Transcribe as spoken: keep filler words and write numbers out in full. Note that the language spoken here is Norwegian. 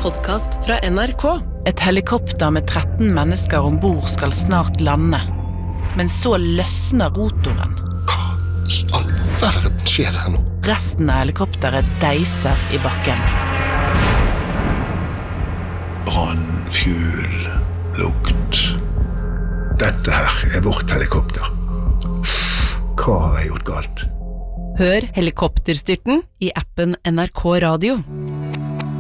podcast fra N R K. Et helikopter med tretten mennesker ombord skal snart lande. Men så løsner rotoren. Hva i all verden skjer her nå? Resten av helikopteret deiser i bakken. Brann, fuel, lukt. Dette her er vårt helikopter. Hva har jeg gjort galt? Hør helikopterstyrten i appen N R K Radio.